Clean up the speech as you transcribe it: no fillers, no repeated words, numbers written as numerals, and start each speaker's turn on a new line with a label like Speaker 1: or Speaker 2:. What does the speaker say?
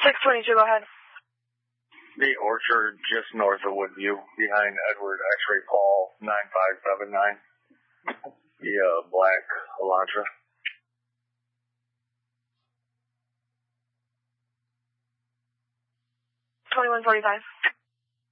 Speaker 1: 622, go ahead.
Speaker 2: The Orchard just north of Woodview, behind Edward X-Ray Paul 9579. The black Elantra.
Speaker 1: 2145.